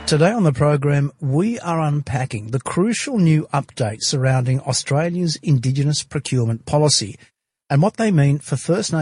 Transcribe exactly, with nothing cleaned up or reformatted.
Today on the program, we are unpacking the crucial new updates surrounding Australia's Indigenous procurement policy and what they mean for First Nations